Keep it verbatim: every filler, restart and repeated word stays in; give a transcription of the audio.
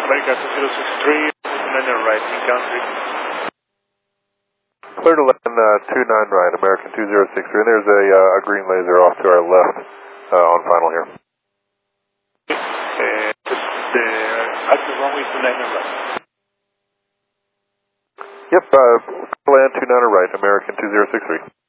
America two zero six three, nine right, in country. Clear to land uh, two nine right, American two zero six three, and there's a, uh, a green laser off to our left uh, on final here. And the active runway two nine right. Yep, uh, land two nine right, American two zero six three.